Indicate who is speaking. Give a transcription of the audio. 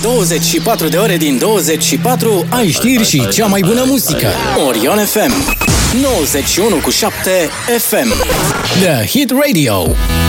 Speaker 1: 24 de ore din 24 ai știri și cea mai bună muzică. Orion FM 91.7 FM The Hit Radio.